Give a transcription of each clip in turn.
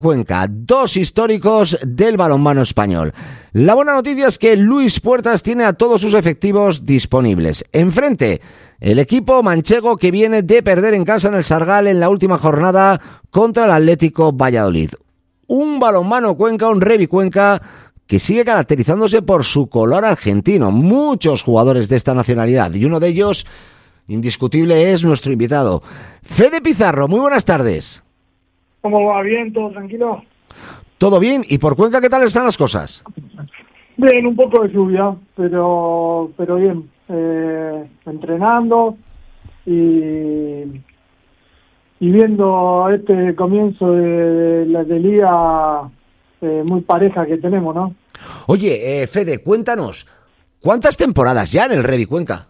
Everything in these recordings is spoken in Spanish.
Cuenca, dos históricos del balonmano español. La buena noticia es que Luis Puertas tiene a todos sus efectivos disponibles. Enfrente, el equipo manchego que viene de perder en casa en el Sargal en la última jornada contra el Atlético Valladolid. Un balonmano Cuenca, un Revi Cuenca, que sigue caracterizándose por su color argentino. Muchos jugadores de esta nacionalidad, y uno de ellos, indiscutible, es nuestro invitado. Fede Pizarro, muy buenas tardes. ¿Cómo va? ¿Bien? ¿Todo tranquilo? ¿Todo bien? ¿Y por Cuenca qué tal están las cosas? Bien, un poco de lluvia, pero bien. Entrenando y viendo este comienzo de liga muy pareja que tenemos, ¿no? Oye, Fede, cuéntanos, ¿cuántas temporadas ya en el Revi Cuenca?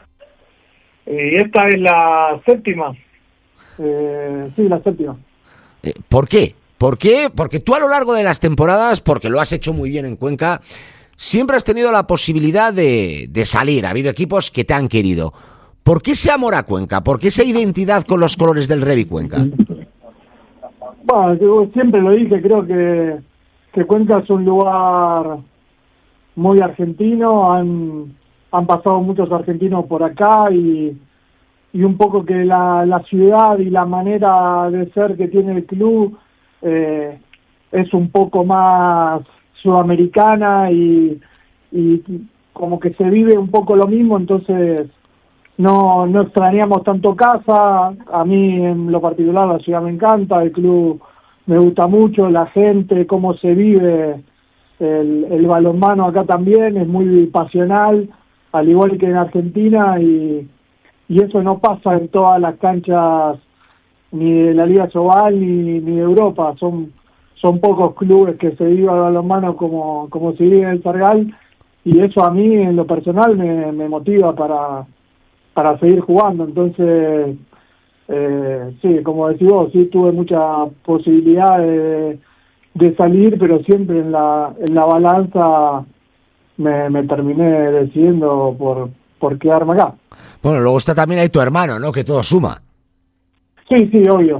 Esta es la séptima. Sí, la séptima. ¿Por qué? ¿Por qué? Porque tú a lo largo de las temporadas, porque lo has hecho muy bien en Cuenca, siempre has tenido la posibilidad de salir. Ha habido equipos que te han querido. ¿Por qué ese amor a Cuenca? ¿Por qué esa identidad con los colores del Revi Cuenca? Bueno, yo siempre lo dije, creo que Cuenca es un lugar muy argentino. Han pasado muchos argentinos por acá y un poco que la ciudad y la manera de ser que tiene el club es un poco más sudamericana y como que se vive un poco lo mismo, entonces no extrañamos tanto casa. A mí en lo particular la ciudad me encanta, el club me gusta mucho, la gente, cómo se vive el balonmano acá también, es muy pasional, al igual que en Argentina, y eso no pasa en todas las canchas ni de la Liga Sobal ni de Europa. Son pocos clubes que se vive al balonmano como se vive en el Sargal, y eso a mí en lo personal me motiva para seguir jugando. Entonces, sí, como decís vos, sí tuve mucha posibilidad de salir, pero siempre en la balanza me terminé decidiendo por quedarme acá. Bueno, luego está también ahí tu hermano, ¿no? Que todo suma. Sí, obvio.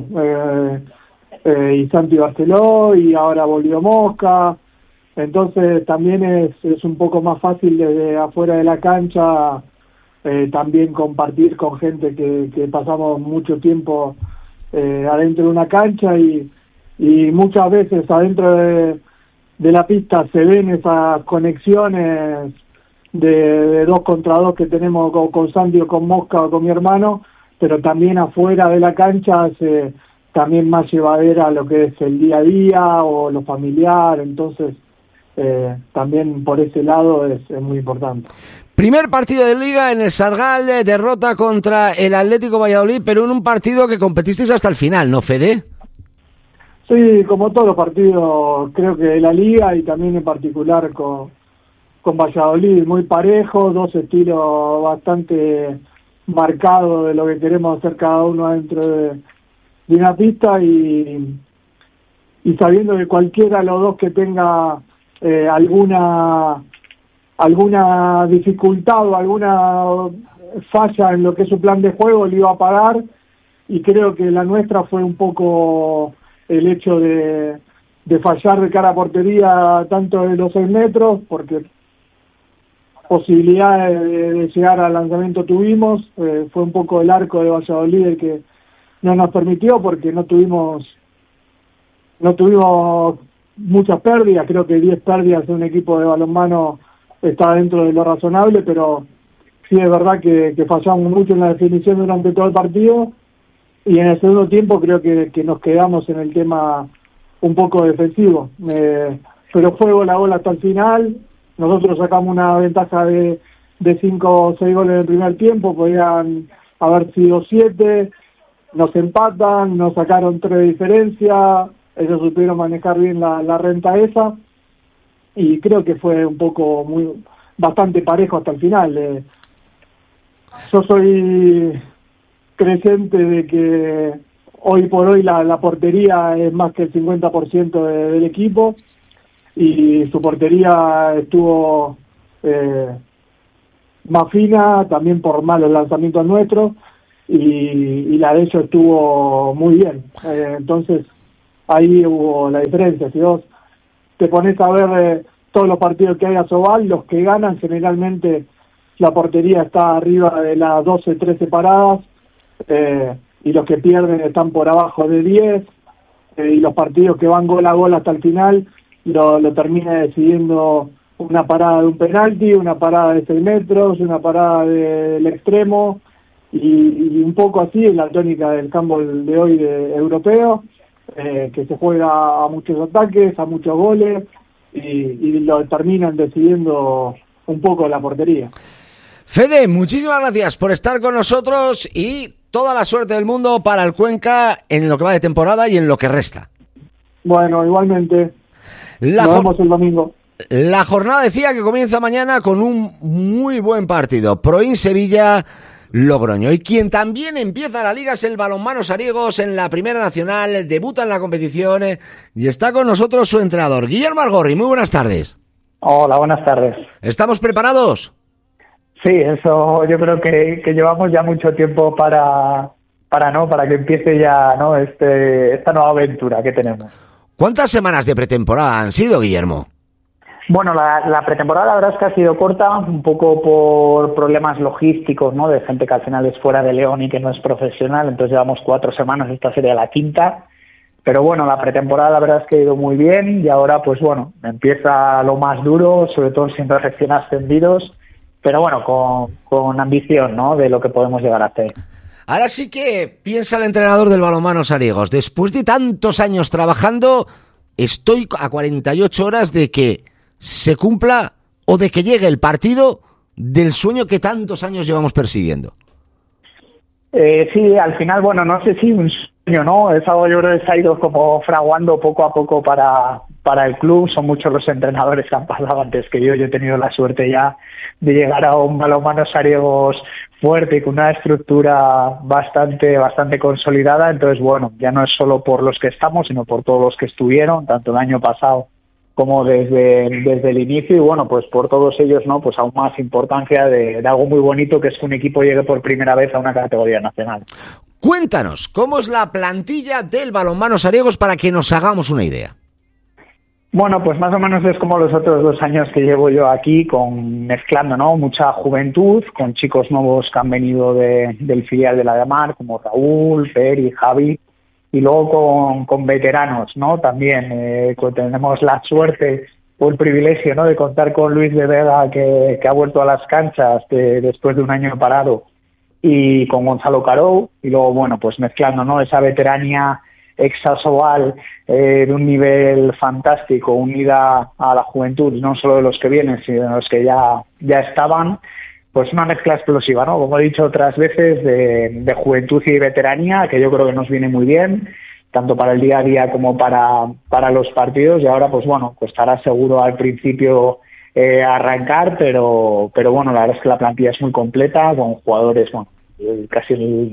Y Santi Barceló, y ahora volvió Mosca. Entonces también es un poco más fácil desde afuera de la cancha también compartir con gente que pasamos mucho tiempo adentro de una cancha, y muchas veces adentro de la pista se ven esas conexiones de 2 contra 2 que tenemos con Santi o con Mosca o con mi hermano, pero también afuera de la cancha también más llevadera lo que es el día a día o lo familiar. Entonces también por ese lado es muy importante. Primer partido de Liga en el Sargal, derrota contra el Atlético Valladolid, pero en un partido que competisteis hasta el final, ¿no, Fede? Sí, como todos los partidos, creo que de la Liga, y también en particular con Valladolid, muy parejo, dos estilos bastante marcados de lo que queremos hacer cada uno dentro de una pista, y sabiendo que cualquiera de los dos que tenga alguna dificultad o alguna falla en lo que es su plan de juego, le iba a pagar, y creo que la nuestra fue un poco el hecho de fallar de cara a portería tanto de los 6 metros, porque posibilidades de llegar al lanzamiento tuvimos. Fue un poco el arco de Valladolid el que no nos permitió, porque no tuvimos muchas pérdidas. Creo que 10 pérdidas de un equipo de balonmano está dentro de lo razonable, pero sí es verdad que fallamos mucho en la definición durante todo el partido, y en el segundo tiempo creo que nos quedamos en el tema un poco defensivo, pero fue gol a gol hasta el final. Nosotros sacamos una ventaja de 5 o 6 goles en el primer tiempo, podían haber sido 7, nos empatan, nos sacaron 3 de diferencia, ellos supieron manejar bien la renta esa, y creo que fue un poco bastante parejo hasta el final. Yo soy creyente de que hoy por hoy la portería es más que el 50% del equipo, y su portería estuvo más fina, también por malos lanzamientos nuestros, y la de ellos estuvo muy bien. Entonces ahí hubo la diferencia. Si vos te pones a ver todos los partidos que hay a Sobal, los que ganan generalmente la portería está arriba de las 12, 13 paradas, y los que pierden están por abajo de 10, y los partidos que van gol a gol hasta el final lo termina decidiendo una parada de un penalti, una parada de 6 metros, una parada del extremo, y un poco así es la tónica del handball de hoy europeo, que se juega a muchos ataques, a muchos goles, y lo terminan decidiendo un poco la portería. Fede, muchísimas gracias por estar con nosotros y toda la suerte del mundo para el Cuenca en lo que va de temporada y en lo que resta. Bueno, igualmente. Nos vemos el domingo. La jornada decía que comienza mañana con un muy buen partido. Proin Sevilla Logroño. Y quien también empieza la liga es el Balonmano Sariegos en la Primera Nacional. Debuta en la competición y está con nosotros su entrenador, Guillermo Algorri. Muy buenas tardes. Hola, buenas tardes. ¿Estamos preparados? Sí, eso yo creo que llevamos ya mucho tiempo para que empiece ya, ¿no? Esta nueva aventura que tenemos. ¿Cuántas semanas de pretemporada han sido, Guillermo? Bueno, la pretemporada la verdad es que ha sido corta, un poco por problemas logísticos, ¿no? De gente que al final es fuera de León y que no es profesional, entonces llevamos 4 semanas, esta sería la quinta. Pero bueno, la pretemporada la verdad es que ha ido muy bien y ahora pues bueno, empieza lo más duro, sobre todo siendo recién ascendidos, pero bueno, con ambición, ¿no? De lo que podemos llegar a hacer. Ahora sí que piensa el entrenador del Balonmano Sariegos. Después de tantos años trabajando, estoy a 48 horas de que se cumpla o de que llegue el partido del sueño que tantos años llevamos persiguiendo. Sí, al final, bueno, no sé si un sueño, ¿no? Es algo yo creo que se ha ido como fraguando poco a poco para el club. Son muchos los entrenadores que han pasado antes que yo. Yo he tenido la suerte ya de llegar a un Balonmano Sariegos fuerte y con una estructura bastante consolidada. Entonces, bueno, ya no es solo por los que estamos, sino por todos los que estuvieron, tanto el año pasado como desde el inicio, y bueno, pues por todos ellos, ¿no? Pues aún más importancia de algo muy bonito, que es que un equipo llegue por primera vez a una categoría nacional. Cuéntanos, ¿cómo es la plantilla del Balonmano Sariegos para que nos hagamos una idea? Bueno, pues más o menos es como los otros 2 años que llevo yo aquí, mezclando, ¿no? Mucha juventud, con chicos nuevos que han venido del filial de la Mar, como Raúl, Peri, Javi, y luego con veteranos, ¿no? También tenemos la suerte o el privilegio, ¿no? De contar con Luis de Vega, que ha vuelto a las canchas después de un año parado, y con Gonzalo Carou, y luego, bueno, pues mezclando, ¿no? Esa veteranía ex-Asobal de un nivel fantástico, unida a la juventud, no solo de los que vienen, sino de los que ya estaban, pues una mezcla explosiva, ¿no? Como he dicho otras veces, de juventud y veteranía, que yo creo que nos viene muy bien, tanto para el día a día como para los partidos, y ahora, pues bueno, costará seguro al principio arrancar, pero bueno, la verdad es que la plantilla es muy completa, con jugadores, bueno, casi el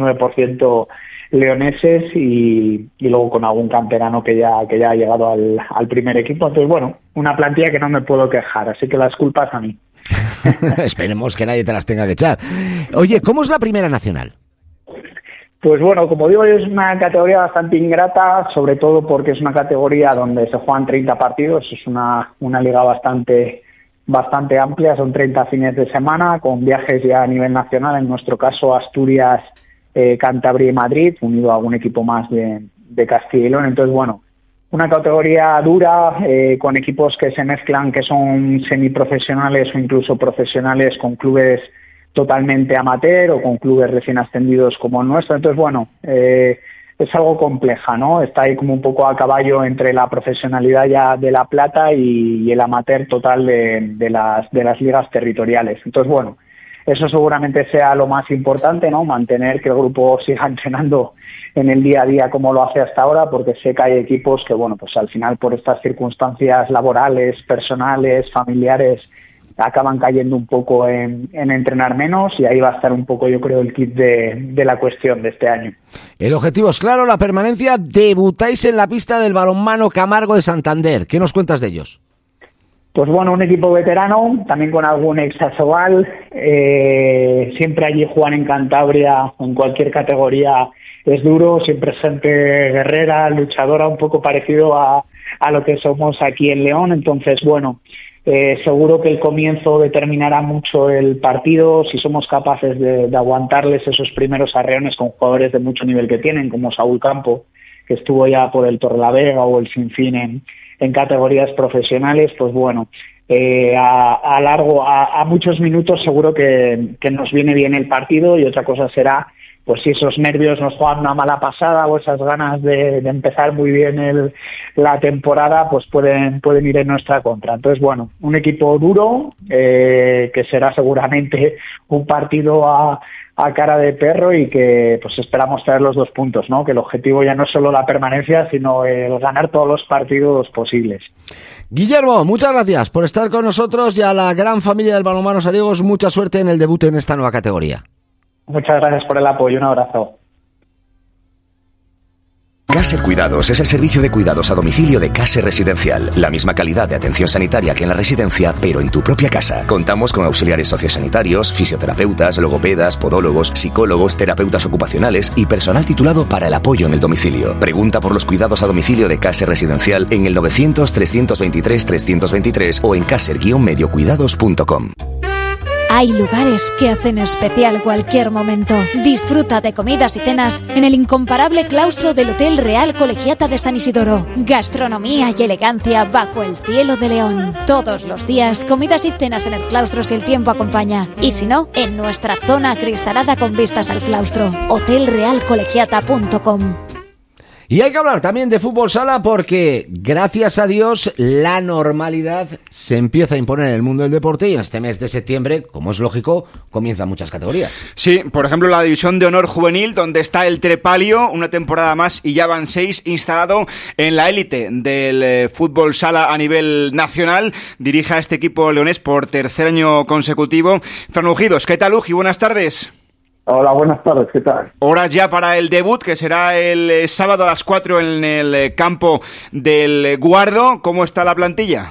99% leoneses, y luego con algún canterano que ya ha llegado al primer equipo. Entonces, bueno, una plantilla que no me puedo quejar, así que las culpas a mí. Esperemos que nadie te las tenga que echar. Oye, ¿cómo es la Primera Nacional? Pues bueno, como digo, es una categoría bastante ingrata, sobre todo porque es una categoría donde se juegan 30 partidos, es una liga bastante amplia, son 30 fines de semana, con viajes ya a nivel nacional, en nuestro caso Asturias, Cantabria y Madrid, unido a algún equipo más de Castilla y León. Entonces, bueno, una categoría dura, con equipos que se mezclan, que son semiprofesionales o incluso profesionales, con clubes totalmente amateur o con clubes recién ascendidos como el nuestro. Entonces, bueno, es algo compleja, ¿no? Está ahí como un poco a caballo entre la profesionalidad ya de la plata y el amateur total de las ligas territoriales. Entonces, bueno, eso seguramente sea lo más importante, ¿no? Mantener que el grupo siga entrenando en el día a día como lo hace hasta ahora, porque sé que hay equipos que, bueno, pues al final por estas circunstancias laborales, personales, familiares, acaban cayendo un poco en entrenar menos, y ahí va a estar un poco, yo creo, el kit de la cuestión de este año. El objetivo es claro, la permanencia. Debutáis en la pista del Balonmano Camargo de Santander. ¿Qué nos cuentas de ellos? Pues bueno, un equipo veterano, también con algún ex-Asobal, siempre allí juegan en Cantabria, en cualquier categoría, es duro, siempre es gente guerrera, luchadora, un poco parecido a lo que somos aquí en León. Entonces, bueno, seguro que el comienzo determinará mucho el partido, si somos capaces de aguantarles esos primeros arreones con jugadores de mucho nivel que tienen, como Saúl Campo, que estuvo ya por el Torrelavega o el Sinfín en categorías profesionales. Pues bueno, a muchos minutos seguro que nos viene bien el partido, y otra cosa será pues si esos nervios nos juegan una mala pasada o esas ganas de empezar muy bien la temporada, pues pueden ir en nuestra contra. Entonces, bueno, un equipo duro, que será seguramente un partido a cara de perro, y que pues esperamos traer los 2 puntos, ¿no? Que el objetivo ya no es solo la permanencia, sino el ganar todos los partidos posibles. Guillermo, muchas gracias por estar con nosotros, y a la gran familia del balonmano Sariegos, mucha suerte en el debut en esta nueva categoría. Muchas gracias por el apoyo, un abrazo. Caser Cuidados es el servicio de cuidados a domicilio de Caser Residencial. La misma calidad de atención sanitaria que en la residencia, pero en tu propia casa. Contamos con auxiliares sociosanitarios, fisioterapeutas, logopedas, podólogos, psicólogos, terapeutas ocupacionales y personal titulado para el apoyo en el domicilio. Pregunta por los cuidados a domicilio de Caser Residencial en el 900-323-323 o en caser-mediocuidados.com. Hay lugares que hacen especial cualquier momento. Disfruta de comidas y cenas en el incomparable claustro del Hotel Real Colegiata de San Isidoro. Gastronomía y elegancia bajo el cielo de León. Todos los días, comidas y cenas en el claustro si el tiempo acompaña. Y si no, en nuestra zona acristalada con vistas al claustro. hotelrealcolegiata.com. Y hay que hablar también de fútbol sala, porque gracias a Dios la normalidad se empieza a imponer en el mundo del deporte, y en este mes de septiembre, como es lógico, comienzan muchas categorías. Sí, por ejemplo la División de Honor Juvenil, donde está el Trepalio, una temporada más y ya van 6, instalado en la élite del fútbol sala a nivel nacional. Dirige a este equipo leonés por 3er año consecutivo. Fran Ujidos, ¿qué tal, Uji? Buenas tardes. Hola, buenas tardes, ¿qué tal? Horas ya para el debut, que será el sábado a las 4 en el campo del Guardo. ¿Cómo está la plantilla?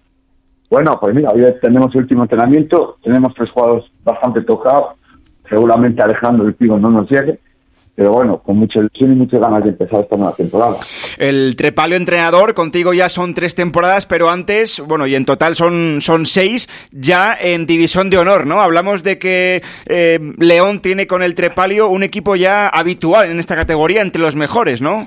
Bueno, pues mira, hoy tenemos el último entrenamiento, tenemos 3 jugadores bastante tocados, seguramente Alejandro el Pigo no nos llegue, pero bueno, con mucha ilusión y muchas ganas de empezar esta nueva temporada. El Trepalio entrenador, contigo ya son 3 temporadas, pero antes, bueno, y en total son 6 ya en División de Honor, ¿no? Hablamos de que León tiene con el Trepalio un equipo ya habitual en esta categoría, entre los mejores, ¿no?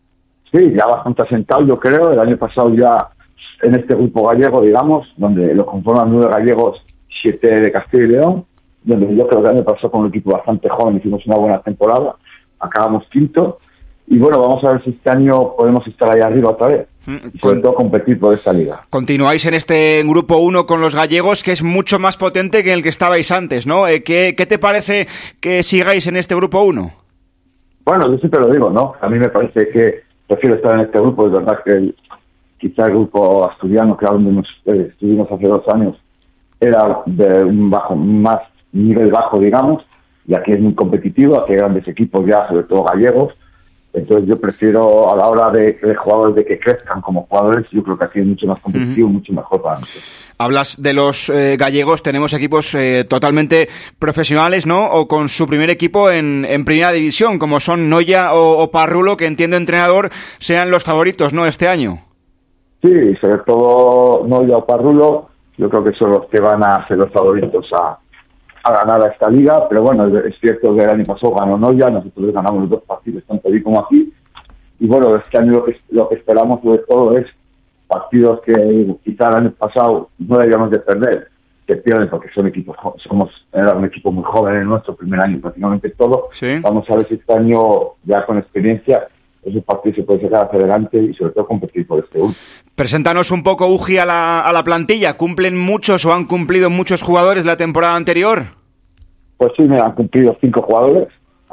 Sí, ya bastante asentado, yo creo. El año pasado ya en este grupo gallego, digamos, donde lo conforman 9 gallegos, 7 de Castilla y León, donde yo creo que el año pasado con un equipo bastante joven hicimos una buena temporada. Acabamos 5º, y bueno, vamos a ver si este año podemos estar ahí arriba otra vez, y sobre todo competir por esta liga. Continuáis en este grupo 1 con los gallegos, que es mucho más potente que el que estabais antes, ¿no? ¿Qué te parece que sigáis en este grupo 1? Bueno, yo siempre lo digo, ¿no? A mí me parece que prefiero estar en este grupo. Es verdad que quizá el grupo asturiano, que era donde estuvimos hace 2 años, era de un nivel bajo, digamos, y aquí es muy competitivo, aquí hay grandes equipos ya, sobre todo gallegos. Entonces yo prefiero, a la hora de jugadores de que crezcan como jugadores, yo creo que aquí es mucho más competitivo, mucho mejor para nosotros. Hablas de los gallegos, tenemos equipos totalmente profesionales, ¿no? O con su primer equipo en primera división, como son Noya o Parrulo, que entiendo, entrenador, sean los favoritos, ¿no?, este año. Sí, sobre todo Noya o Parrulo, yo creo que son los que van a ser los favoritos a ganar a esta liga, pero bueno, es cierto que el año pasado ganó Noya, nosotros ganamos los 2 partidos, tanto allí como aquí, y bueno, este año lo que esperamos sobre todo es partidos que quizá el año pasado no deberíamos de perder, que pierden porque son equipos, era un equipo muy joven en nuestro primer año, prácticamente todo. ¿Sí? Vamos a ver si este año, ya con experiencia, esos partidos se pueden sacar hacia adelante y sobre todo competir por este último. Preséntanos un poco, Uji, a la plantilla. ¿Cumplen muchos o han cumplido muchos jugadores la temporada anterior? Pues sí, han cumplido 5 jugadores,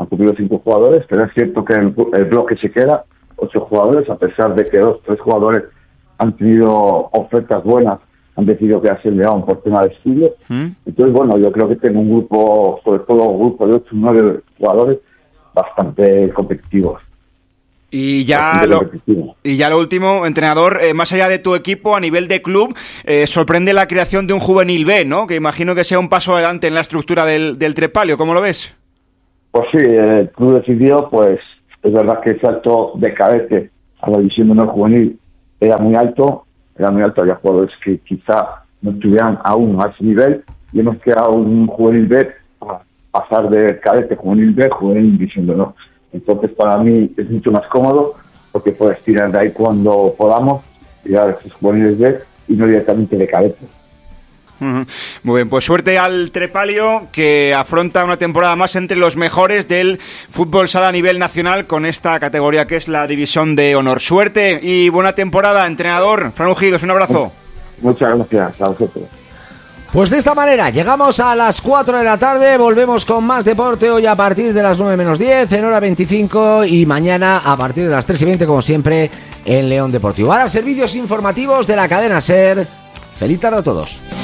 pero es cierto que el bloque se queda 8 jugadores, a pesar de que 2-3 jugadores han tenido ofertas buenas, han decidido quedarse en León por tema de estudio. Entonces, bueno, yo creo que tengo un grupo, sobre todo un grupo de 8-9 jugadores bastante competitivos. Y ya lo último, entrenador, más allá de tu equipo, a nivel de club, sorprende la creación de un juvenil B, ¿no? Que imagino que sea un paso adelante en la estructura del Trepalio. ¿Cómo lo ves? Pues sí, el club decidió, pues, Es verdad que el salto de cadete a la división de honor juvenil era muy alto, había jugadores que quizá no estuvieran aún a ese nivel, y hemos creado un juvenil B para pasar de cadete juvenil B, juvenil división de honor. Entonces para mí es mucho más cómodo, porque puedes tirar de ahí cuando podamos, tirar esos juveniles B y no directamente de cadete. Muy bien, pues suerte al Trepalio, que afronta una temporada más entre los mejores del fútbol sala a nivel nacional con esta categoría que es la división de honor. Suerte y buena temporada, entrenador. Fran Ujidos, un abrazo. Muchas gracias a vosotros. Pues de esta manera llegamos a las 4 de la tarde, volvemos con más deporte hoy a partir de las 9 menos 10, en hora 25, y mañana a partir de las 3 y 20, como siempre, en León Deportivo. Ahora servicios informativos de la cadena SER. Feliz tarde a todos.